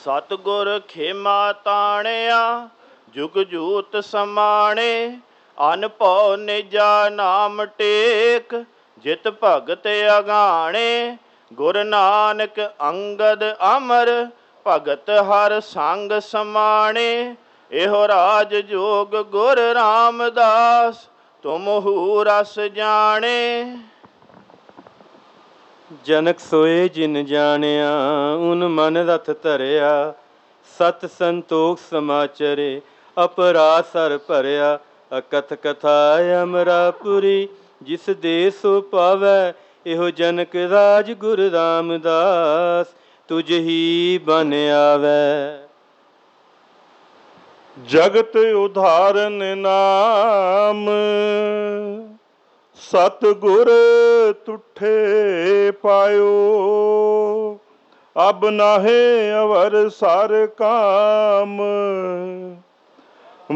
ਸਤਿਗੁਰ ਖੇਮਾ ਤਾਣਿਆ, ਜੁਗ ਜੂਤ ਸਮਾਣੇ। ਅਨਭਉ ਨਿਜਾ ਨਾਮ ਟੇਕ, ਜਿਤ ਭਗਤ ਅਗਾਣੇ। ਗੁਰ ਨਾਨਕ ਅੰਗਦ ਅਮਰ, ਭਗਤ ਹਰ ਸੰਗ ਸਮਾਣੇ। ਇਹੋ ਰਾਜ ਜੋਗ ਗੁਰ ਰਾਮਦਾਸ, ਤੁਮਹੂ ਰਸ ਜਾਣੇ। ਜਨਕ ਸੋਏ ਜਿਨ ਜਾਣਿਆ, ਉਨ ਮਨ ਰਥ ਧਰਿਆ। ਸਤ ਸੰਤੋਖ ਸਮਾਚਰੇ, ਅਪਰਾਧ ਸਰ ਭਰਿਆ। ਅਕਥ ਕਥਾ ਅਮਰਾਪੁਰੀ, ਜਿਸ ਦੇ ਸੋ ਪਾਵੈ। ਇਹੋ ਜਨਕ ਰਾਜ ਗੁਰ ਰਾਮਦਾਸ, ਤੁਝ ਹੀ ਬਨ ਆਵੈ। ਜਗਤ ਉਧਾਰਨ ਨਾਮ, ਸਤਿਗੁਰ ਤੁਠੇ ਪਾਇਓ। ਅਬ ਨਾਹੇ ਅਵਰ ਸਰ ਕਾਮ,